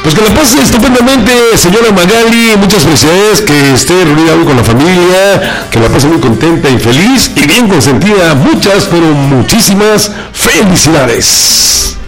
Pues que la pase estupendamente, señora Magali, muchas felicidades, que esté reunida hoy con la familia, que la pase muy contenta y feliz y bien consentida. Muchas, pero muchísimas felicidades.